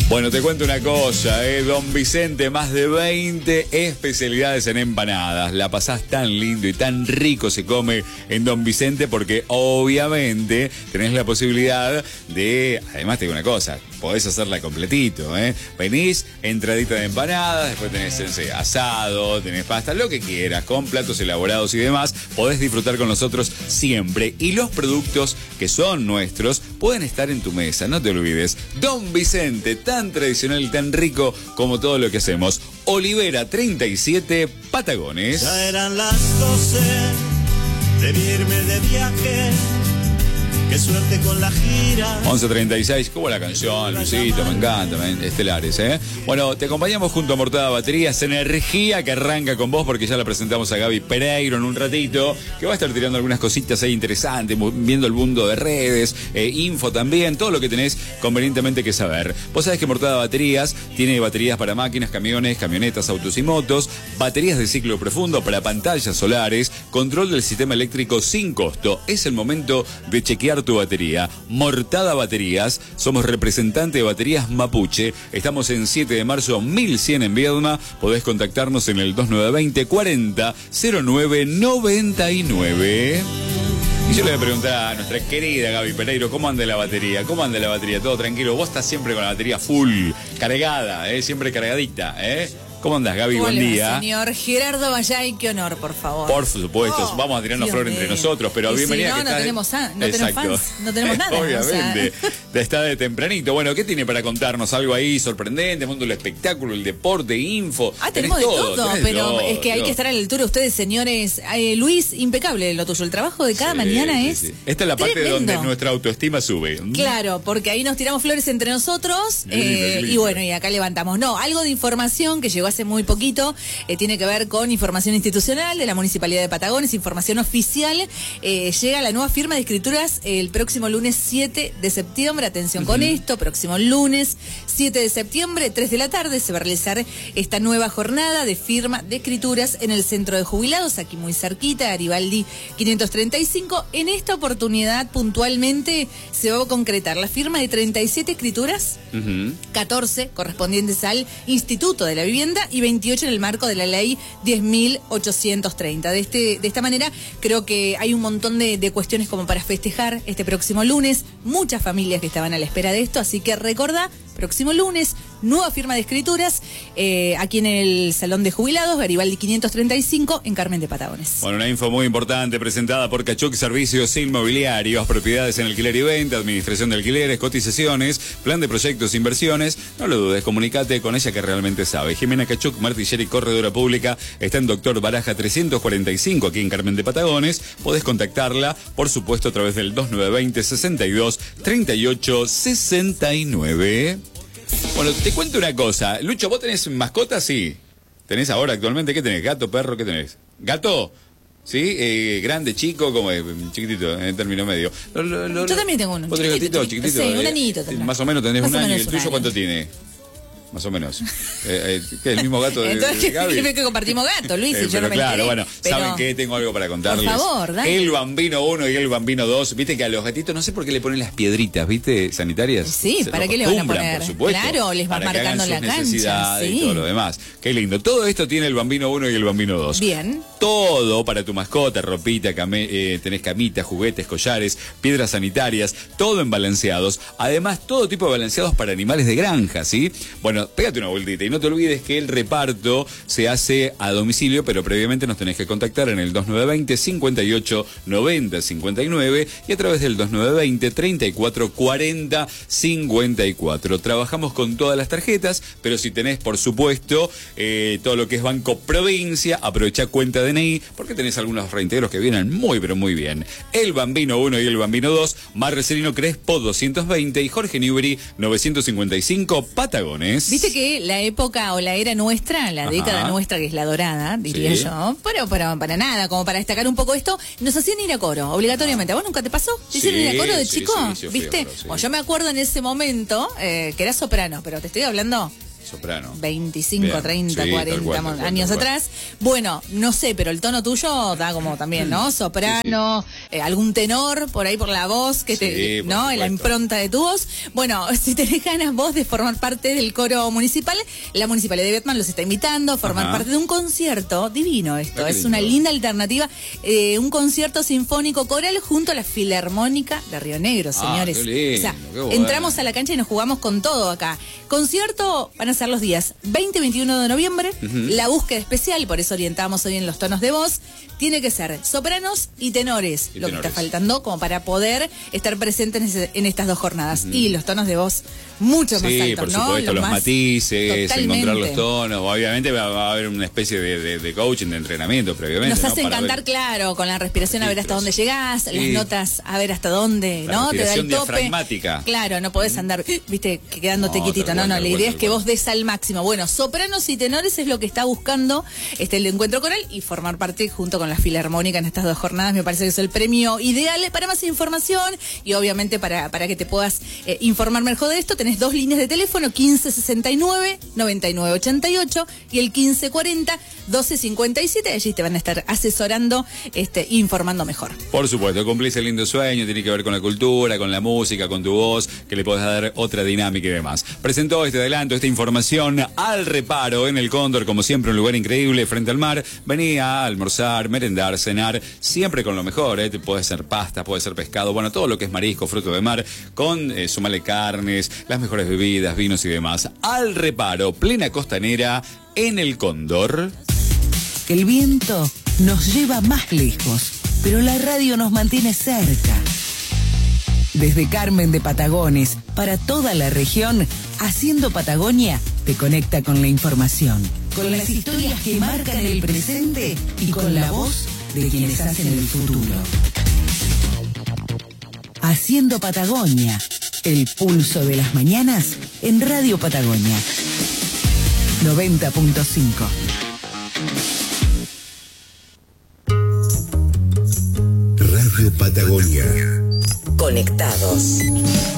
Bueno, te cuento una cosa, Don Vicente, más de 20 especialidades en empanadas. La pasás tan lindo y tan rico se come en Don Vicente porque obviamente tenés la posibilidad de, además te digo una cosa, podés hacerla completito, Venís, entradita de empanadas, después tenés asado, tenés pasta, lo que quieras, con platos elaborados y demás. Podés disfrutar con nosotros siempre. Y los productos que son nuestros pueden estar en tu mesa, no te olvides. Don Vicente, tan tradicional y tan rico como todo lo que hacemos. Olivera 37, Patagones. Ya eran las 12, debí irme de viaje. Qué suerte con la gira. 11:36, ¿cómo la canción, Luisito? Me encanta, estelares, Bueno, te acompañamos junto a Mortada Baterías, energía que arranca con vos porque ya la presentamos a Gaby Pereiro en un ratito, que va a estar tirando algunas cositas ahí interesantes, viendo el mundo de redes, info también, todo lo que tenés convenientemente que saber. Vos sabés que Mortada Baterías tiene baterías para máquinas, camiones, camionetas, autos y motos, baterías de ciclo profundo para pantallas solares, control del sistema eléctrico sin costo. Es el momento de chequear tu batería. Mortada Baterías, somos representante de Baterías Mapuche. Estamos en 7 de marzo 1100 en Viedma. Podés contactarnos en el 2920 40 09 99. Y yo le voy a preguntar a nuestra querida Gaby Pereiro, ¿cómo anda la batería? ¿Cómo anda la batería? ¿Todo tranquilo? Vos estás siempre con la batería full, cargada, siempre cargadita, ¿Cómo andás, Gaby? Buen día. Señor Gerardo Vallay, qué honor, por favor. Por supuesto, vamos a tirarnos flor entre nosotros, pero bienvenida. Si no, no tenemos fans, no tenemos nada. Obviamente, está de tempranito. Bueno, ¿qué tiene para contarnos? Algo ahí sorprendente, mundo del espectáculo, el deporte, info. Tenemos de todo, pero es que hay que estar a la altura ustedes, señores. Luis, impecable lo tuyo. El trabajo de cada mañana es Esta es la parte donde nuestra autoestima sube. Claro, porque ahí nos tiramos flores entre nosotros y bueno, y acá levantamos. No, algo de información que llegó hace muy poquito, tiene que ver con información institucional de la Municipalidad de Patagones, información oficial. Llega la nueva firma de escrituras el próximo lunes 7 de septiembre. Atención con esto, próximo lunes 7 de septiembre, 3 de la tarde, se va a realizar esta nueva jornada de firma de escrituras en el Centro de Jubilados, aquí muy cerquita, Garibaldi 535. En esta oportunidad, puntualmente, se va a concretar la firma de 37 escrituras, 14 correspondientes al Instituto de la Vivienda y 28 en el marco de la ley 10.830. De esta manera, creo que hay un montón de cuestiones como para festejar este próximo lunes. Muchas familias que estaban a la espera de esto, así que recordá, próximo lunes, nueva firma de escrituras aquí en el Salón de Jubilados, Garibaldi 535, en Carmen de Patagones. Bueno, una info muy importante presentada por Cachuc Servicios Inmobiliarios, propiedades en alquiler y venta, administración de alquileres, cotizaciones, plan de proyectos, inversiones. No lo dudes, comunicate con ella que realmente sabe. Jimena Cachuc, Martillera y Corredora Pública, está en Doctor Baraja 345, aquí en Carmen de Patagones. Podés contactarla, por supuesto, a través del 2920 62 38 69. Bueno, te cuento una cosa. Lucho, ¿vos tenés mascotas? Sí. ¿Tenés ahora actualmente? ¿Qué tenés? ¿Gato, perro? ¿Qué tenés? ¿Gato? ¿Sí? ¿Grande, chico? ¿Cómo es? Chiquitito, en término medio. Yo también tengo uno. ¿Vos tenés gatito chiquitito? Sí, un añito. Más o menos tenés un año. ¿Y el tuyo año. cuánto tiene? Más o menos. ¿Qué es el mismo gato de Entonces, Gaby? que compartimos gato, Luis, y yo no me claro, enteré, bueno, pero... ¿saben qué? Tengo algo para contarles. Por favor, dale. El Bambino 1 y el Bambino 2. Viste que a los gatitos no sé por qué le ponen las piedritas, ¿viste? Sanitarias. Sí, ¿para qué le van a poner? Por supuesto, Claro, les va marcando la cancha. Necesidades Sí. y todo lo demás. Qué lindo. Todo esto tiene el Bambino 1 y el Bambino 2. Bien. Todo para tu mascota, ropita, tenés camitas, juguetes, collares, piedras sanitarias, todo en balanceados. Además, todo tipo de balanceados para animales de granja, ¿sí? Bueno, pégate una vueltita y no te olvides que el reparto se hace a domicilio, pero previamente nos tenés que contactar en el 2920 58 90 59 y a través del 2920 34 40 54. Trabajamos con todas las tarjetas, pero si tenés, por supuesto, todo lo que es Banco Provincia, aprovecha cuenta DNI, porque tenés algunos reintegros que vienen muy, pero muy bien. El Bambino 1 y el Bambino 2, Marcelino Crespo 220 y Jorge Newbery 955, Patagones. Viste que la época o la era nuestra, la década nuestra, que es la dorada, diría yo, pero para nada, como para destacar un poco esto, nos hacían ir a coro, obligatoriamente. ¿A vos nunca te pasó? ¿Te hicieron ir a coro de chico? Sí, ¿viste? Coro, Bueno, yo me acuerdo en ese momento que era soprano, pero te estoy hablando Soprano. 25, Bien. 30, Sí, 40 tal cual. años atrás. Bueno, no sé, pero el tono tuyo da como también, ¿no? Soprano, algún tenor por ahí por la voz, que Sí, por ¿no? supuesto. La impronta de tu voz. Bueno, si tenés ganas vos de formar parte del coro municipal, la Municipalidad de Viedma los está invitando a formar parte de un concierto divino esto. Qué Es lindo. una linda alternativa, un concierto sinfónico coral junto a la Filarmónica de Río Negro, señores. Qué lindo, O sea, qué bueno. entramos a la cancha y nos jugamos con todo acá. Concierto van a ser los días 20 y 21 de noviembre. La búsqueda especial, por eso orientamos hoy en los tonos de voz, tiene que ser sopranos y tenores, lo que está faltando como para poder estar presentes en estas dos jornadas. Y los tonos de voz mucho más altos, por ¿no? supuesto, los matices, Totalmente. encontrar los tonos. Obviamente va a haber una especie de coaching, de entrenamiento previamente. Nos ¿no? hacen Para cantar, ver- claro, con la respiración a ver hasta dónde llegás, las Sí. notas a ver hasta dónde, La ¿no? Te da el respiración tope. diafragmática. Claro, no podés andar, viste, quedándote No, quietito. tal No, cual, no, tal la cual, idea es tal que cual. vos des al máximo. Bueno, sopranos y tenores es lo que está buscando el encuentro coral y formar parte junto con la Filarmónica en estas dos jornadas. Me parece que es el premio ideal. Para más información y obviamente para que te puedas informar mejor de esto, tenés dos líneas de teléfono, 1569-9988 y el 1540-1257. Allí te van a estar asesorando, informando mejor. Por supuesto, cumplís el lindo sueño, tiene que ver con la cultura, con la música, con tu voz, que le podés dar otra dinámica y demás. Presentó este adelanto, esta información al reparo en el Cóndor, como siempre, un lugar increíble frente al mar. Vení a almorzar, merendar, cenar, siempre con lo mejor, ¿eh? Puede ser pasta, puede ser pescado, bueno, todo lo que es marisco, fruto de mar, con sumale carnes, las mejores bebidas, vinos y demás. Al reparo, plena costanera en el Cóndor. El viento nos lleva más lejos, pero la radio nos mantiene cerca. Desde Carmen de Patagones, para toda la región, Haciendo Patagonia te conecta con la información, con las historias que marcan el presente y con la voz de quienes hacen el futuro. Haciendo Patagonia, el pulso de las mañanas en Radio Patagonia 90.5. Radio Patagonia. Conectados.